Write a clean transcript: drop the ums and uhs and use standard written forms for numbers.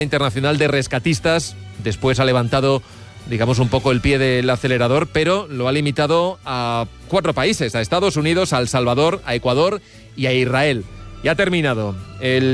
Internacional de rescatistas. Después ha levantado, digamos, un poco el pie del acelerador, pero lo ha limitado a 4 países, a Estados Unidos, a El Salvador, a Ecuador y a Israel. Y ha terminado el